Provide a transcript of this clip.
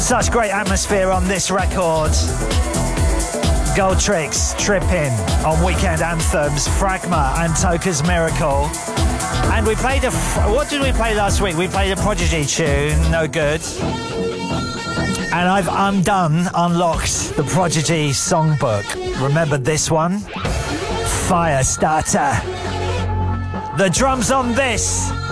Such great atmosphere on this record. Gold Tricks, Trippin' on Weekend Anthems, Fragma and Toka's Miracle. And we played what did we play last week? We played a Prodigy tune, No Good. And I've unlocked the Prodigy songbook. Remember this one? Firestarter. The drums on this